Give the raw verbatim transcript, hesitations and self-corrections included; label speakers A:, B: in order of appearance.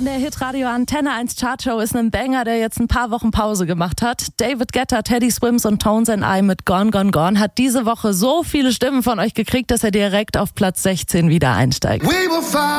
A: in der Hitradio Antenne eins Chartshow ist ein Banger, der jetzt ein paar Wochen Pause gemacht hat. David Guetta, Teddy Swims und Tones and I mit Gone, Gone, Gone hat diese Woche so viele Stimmen von euch gekriegt, dass er direkt auf Platz sechzehn wieder einsteigt.